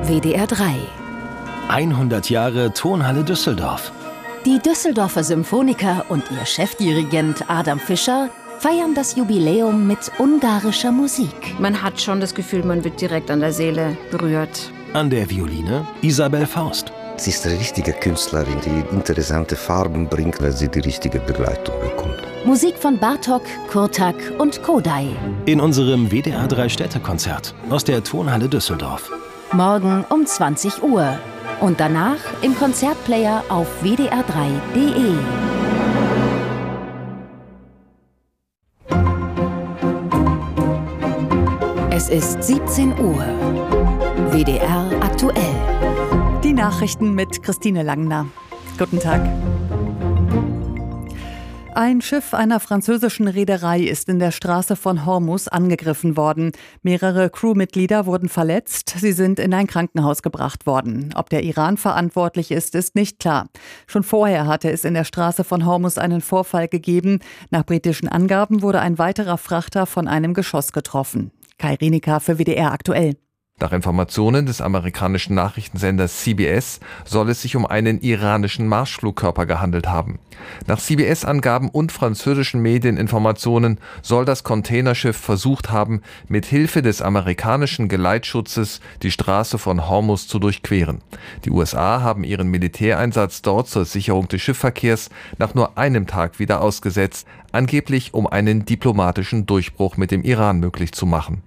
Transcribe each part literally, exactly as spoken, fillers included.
W D R drei. hundert Jahre Tonhalle Düsseldorf. Die Düsseldorfer Symphoniker und ihr Chefdirigent Adam Fischer feiern das Jubiläum mit ungarischer Musik. Man hat schon das Gefühl, man wird direkt an der Seele berührt. An der Violine Isabel Faust. Sie ist eine richtige Künstlerin, die interessante Farben bringt, wenn sie die richtige Begleitung bekommt. Musik von Bartók, Kurtak und Kodály. In unserem W D R drei Städtekonzert aus der Tonhalle Düsseldorf. Morgen um zwanzig Uhr. Und danach im Konzertplayer auf w d r drei punkt d e. Es ist siebzehn Uhr. W D R aktuell. Die Nachrichten mit Christine Langner. Guten Tag. Ein Schiff einer französischen Reederei ist in der Straße von Hormuz angegriffen worden. Mehrere Crewmitglieder wurden verletzt. Sie sind in ein Krankenhaus gebracht worden. Ob der Iran verantwortlich ist, ist nicht klar. Schon vorher hatte es in der Straße von Hormuz einen Vorfall gegeben. Nach britischen Angaben wurde ein weiterer Frachter von einem Geschoss getroffen. Kai Rienecker für W D R aktuell. Nach Informationen des amerikanischen Nachrichtensenders C B S soll es sich um einen iranischen Marschflugkörper gehandelt haben. Nach C B S-Angaben und französischen Medieninformationen soll das Containerschiff versucht haben, mit Hilfe des amerikanischen Geleitschutzes die Straße von Hormuz zu durchqueren. Die U S A haben ihren Militäreinsatz dort zur Sicherung des Schiffsverkehrs nach nur einem Tag wieder ausgesetzt, angeblich um einen diplomatischen Durchbruch mit dem Iran möglich zu machen.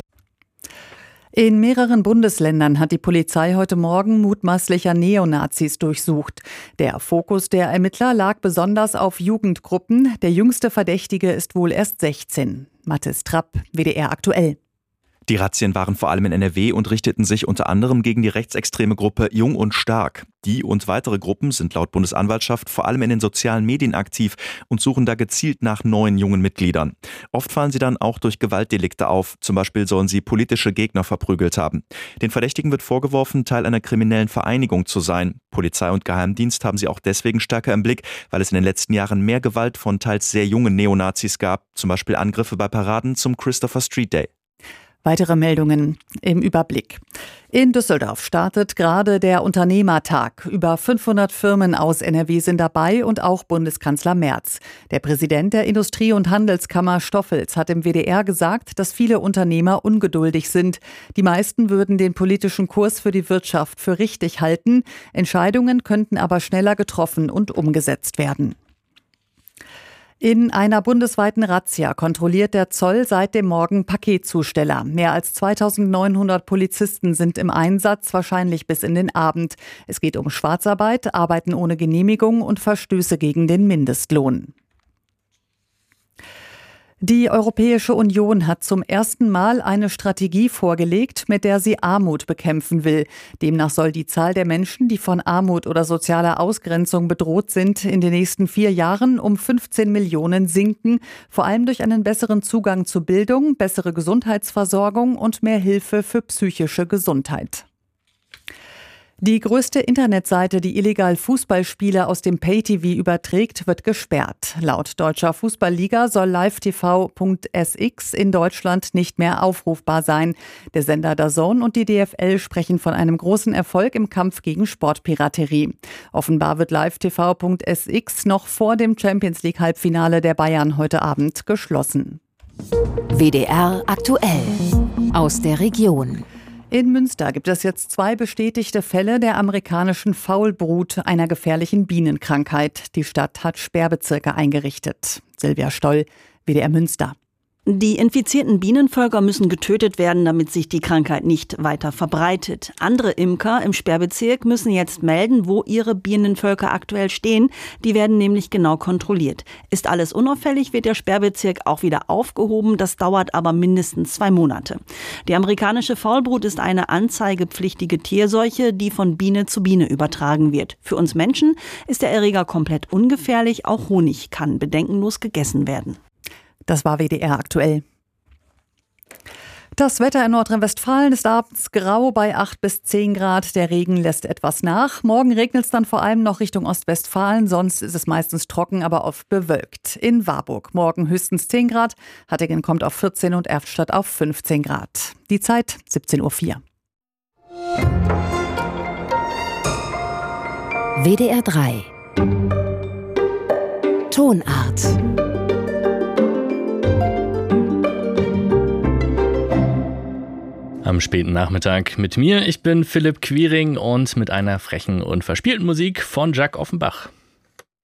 In mehreren Bundesländern hat die Polizei heute Morgen mutmaßlicher Neonazis durchsucht. Der Fokus der Ermittler lag besonders auf Jugendgruppen. Der jüngste Verdächtige ist wohl erst sechzehn. Mathis Trapp, W D R aktuell. Die Razzien waren vor allem in N R W und richteten sich unter anderem gegen die rechtsextreme Gruppe Jung und Stark. Die und weitere Gruppen sind laut Bundesanwaltschaft vor allem in den sozialen Medien aktiv und suchen da gezielt nach neuen jungen Mitgliedern. Oft fallen sie dann auch durch Gewaltdelikte auf. Zum Beispiel sollen sie politische Gegner verprügelt haben. Den Verdächtigen wird vorgeworfen, Teil einer kriminellen Vereinigung zu sein. Polizei und Geheimdienst haben sie auch deswegen stärker im Blick, weil es in den letzten Jahren mehr Gewalt von teils sehr jungen Neonazis gab. Zum Beispiel Angriffe bei Paraden zum Christopher Street Day. Weitere Meldungen im Überblick. In Düsseldorf startet gerade der Unternehmertag. Über fünfhundert Firmen aus N R W sind dabei und auch Bundeskanzler Merz. Der Präsident der Industrie- und Handelskammer Stoffels hat im W D R gesagt, dass viele Unternehmer ungeduldig sind. Die meisten würden den politischen Kurs für die Wirtschaft für richtig halten. Entscheidungen könnten aber schneller getroffen und umgesetzt werden. In einer bundesweiten Razzia kontrolliert der Zoll seit dem Morgen Paketzusteller. Mehr als zweitausendneunhundert Polizisten sind im Einsatz, wahrscheinlich bis in den Abend. Es geht um Schwarzarbeit, Arbeiten ohne Genehmigung und Verstöße gegen den Mindestlohn. Die Europäische Union hat zum ersten Mal eine Strategie vorgelegt, mit der sie Armut bekämpfen will. Demnach soll die Zahl der Menschen, die von Armut oder sozialer Ausgrenzung bedroht sind, in den nächsten vier Jahren um fünfzehn Millionen sinken, vor allem durch einen besseren Zugang zu Bildung, bessere Gesundheitsversorgung und mehr Hilfe für psychische Gesundheit. Die größte Internetseite, die illegal Fußballspiele aus dem Pay-T V überträgt, wird gesperrt. Laut Deutscher Fußballliga soll live T V Punkt S X in Deutschland nicht mehr aufrufbar sein. Der Sender D A Z N und die D F L sprechen von einem großen Erfolg im Kampf gegen Sportpiraterie. Offenbar wird live T V Punkt S X noch vor dem Champions-League-Halbfinale der Bayern heute Abend geschlossen. W D R aktuell. Aus der Region. In Münster gibt es jetzt zwei bestätigte Fälle der amerikanischen Faulbrut, einer gefährlichen Bienenkrankheit. Die Stadt hat Sperrbezirke eingerichtet. Silvia Stoll, W D R Münster. Die infizierten Bienenvölker müssen getötet werden, damit sich die Krankheit nicht weiter verbreitet. Andere Imker im Sperrbezirk müssen jetzt melden, wo ihre Bienenvölker aktuell stehen. Die werden nämlich genau kontrolliert. Ist alles unauffällig, wird der Sperrbezirk auch wieder aufgehoben. Das dauert aber mindestens zwei Monate. Die amerikanische Faulbrut ist eine anzeigepflichtige Tierseuche, die von Biene zu Biene übertragen wird. Für uns Menschen ist der Erreger komplett ungefährlich. Auch Honig kann bedenkenlos gegessen werden. Das war W D R aktuell. Das Wetter in Nordrhein-Westfalen ist abends grau bei acht bis zehn Grad. Der Regen lässt etwas nach. Morgen regnet es dann vor allem noch Richtung Ostwestfalen. Sonst ist es meistens trocken, aber oft bewölkt. In Warburg morgen höchstens zehn Grad. Hattingen kommt auf vierzehn und Erftstadt auf fünfzehn Grad. Die Zeit siebzehn Uhr vier. W D R drei Tonart. Am späten Nachmittag mit mir, ich bin Philipp Quiring und mit einer frechen und verspielten Musik von Jacques Offenbach.